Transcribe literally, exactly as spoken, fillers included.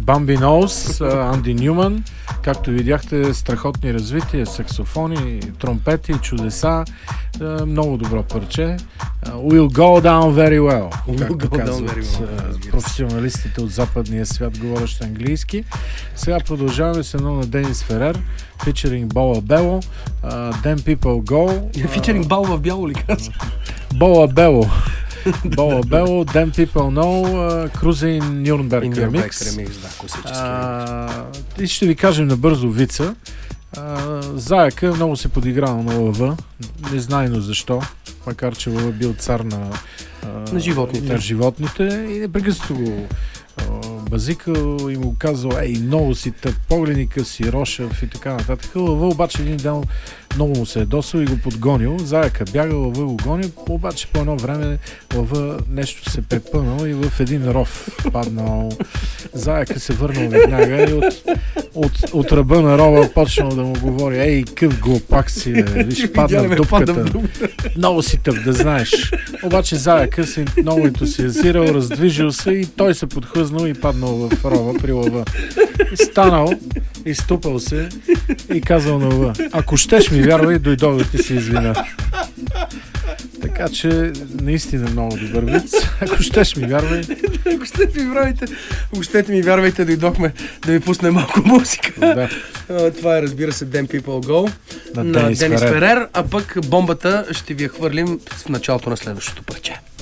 Bambi Nose, Анди Нюман. Както видяхте, страхотни развития, саксофони, тромпети, чудеса. Много добро парче. We'll go down very well, както казват well, професионалистите от западния свят, говорещ английски. Сега продължаваме с едно на Денис Ферер, фичеринг Бола Бело, Then People Go. Фичеринг Бал в бяло ли казва? Бола Бело. Бола Бело, Then People Know, uh, Cruising Nürnberg Remix. Remix, да, класически. Uh, и ще ви кажем набързо вица. Uh, Заека много се подиграва на лъва, незнайно защо, макар че лъва бил цар на, uh, на животните. на животните и непрекъснато го uh, базикал и му казал: ей, много си тъп, погледни къв си, рошав и така нататък. Лъва обаче един ден много му се е досал и го подгонил. Заека бягал, лъва го гонил, обаче по едно време лъва нещо се препънал и в един ров паднал. Заека се върнал веднага и от, от, от ръба на рова почнал да му говори: ей, къв глупак си, бе, виж, падна в дупката. Много си тъп, да знаеш. Обаче заека се много ентусиазирал, раздвижил се и той се подхлъзнал и паднал в рова при лъва. И станал, изтупал се и казал на лъва: ако щеш ми вярвай, дойдох да ти се извиня. Така че наистина много добър виц. Ако щеш ми вярвай. Ако щете ми вярвайте, ако щете ми вярвайте, дойдохме да ви пуснем малко музика. Да. Това е, разбира се, Then People Go на, на Денис, Денис Ферер. Ферер, а пък бомбата ще ви я хвърлим в началото на следващото парче.